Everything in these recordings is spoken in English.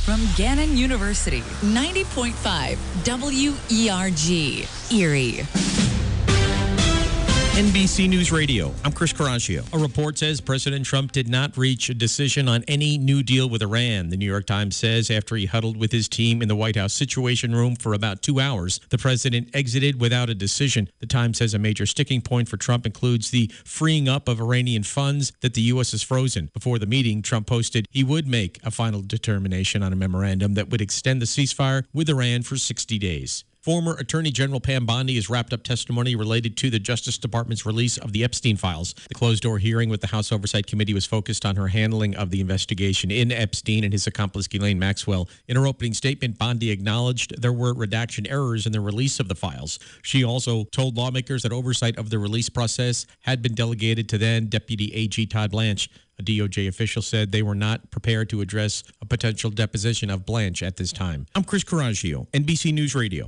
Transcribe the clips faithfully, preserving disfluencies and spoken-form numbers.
from Gannon University. ninety point five W E R G, Erie. N B C News Radio, I'm Chris Caraccio. A report says President Trump did not reach a decision on any new deal with Iran. The New York Times says after he huddled with his team in the White House Situation Room for about two hours, the president exited without a decision. The Times says a major sticking point for Trump includes the freeing up of Iranian funds that the U S has frozen. Before the meeting, Trump posted he would make a final determination on a memorandum that would extend the ceasefire with Iran for sixty days. Former Attorney General Pam Bondi has wrapped up testimony related to the Justice Department's release of the Epstein files. The closed-door hearing with the House Oversight Committee was focused on her handling of the investigation in Epstein and his accomplice Ghislaine Maxwell. In her opening statement, Bondi acknowledged there were redaction errors in the release of the files. She also told lawmakers that oversight of the release process had been delegated to then Deputy A G Todd Blanche. A D O J official said they were not prepared to address a potential deposition of Blanche at this time. I'm Chris Caraccio, N B C News Radio.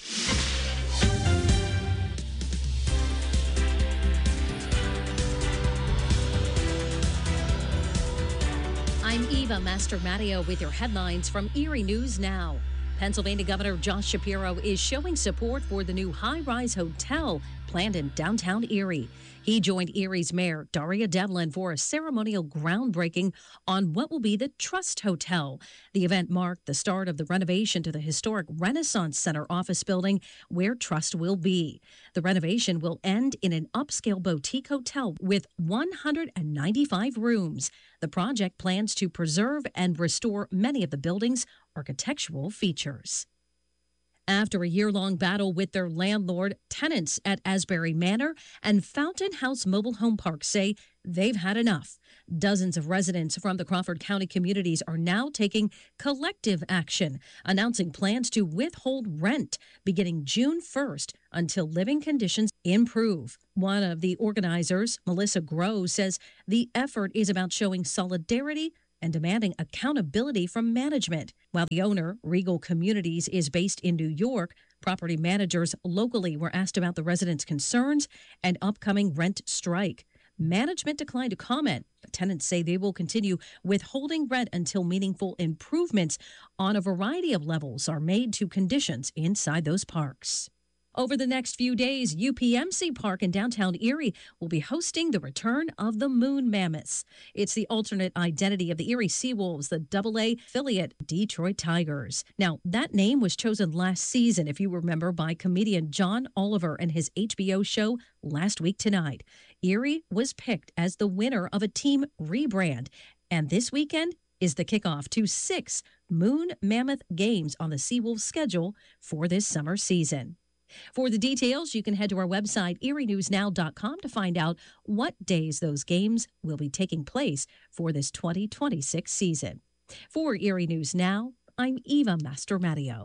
I'm Eva Mastromatteo with your headlines from Erie News Now. Pennsylvania Governor Josh Shapiro is showing support for the new high-rise hotel planned in downtown Erie. He joined Erie's Mayor Daria Devlin for a ceremonial groundbreaking on what will be the Trust Hotel. The event marked the start of the renovation to the historic Renaissance Center office building where Trust will be. The renovation will end in an upscale boutique hotel with one hundred ninety-five rooms. The project plans to preserve and restore many of the building's architectural features. After a year-long battle with their landlord, tenants at Asbury Manor and Fountain House Mobile Home Park say they've had enough. Dozens of residents from the Crawford County communities are now taking collective action, announcing plans to withhold rent beginning June first until living conditions improve. One of the organizers, Melissa Groves, says the effort is about showing solidarity and demanding accountability from management. While the owner, Regal Communities, is based in New York, property managers locally were asked about the residents' concerns and upcoming rent strike. Management declined to comment, but tenants say they will continue withholding rent until meaningful improvements on a variety of levels are made to conditions inside those parks. Over the next few days, U P M C Park in downtown Erie will be hosting the return of the Moon Mammoths. It's the alternate identity of the Erie Seawolves, the double A affiliate Detroit Tigers. Now, that name was chosen last season, if you remember, by comedian John Oliver and his H B O show Last Week Tonight. Erie was picked as the winner of a team rebrand, and this weekend is the kickoff to six Moon Mammoth games on the Seawolves schedule for this summer season. For the details, you can head to our website, erie news now dot com, to find out what days those games will be taking place for this twenty twenty-six season. For Erie News Now, I'm Eva Mastromatteo.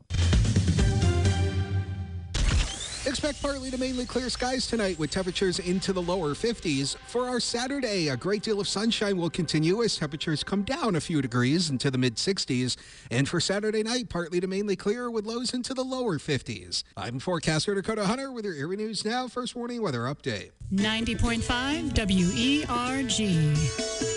Expect partly to mainly clear skies tonight with temperatures into the lower fifties. For our Saturday, a great deal of sunshine will continue as temperatures come down a few degrees into the mid-sixties. And for Saturday night, partly to mainly clear with lows into the lower fifties. I'm forecaster Dakota Hunter with your Erie News Now First Warning Weather Update. ninety point five W E R G.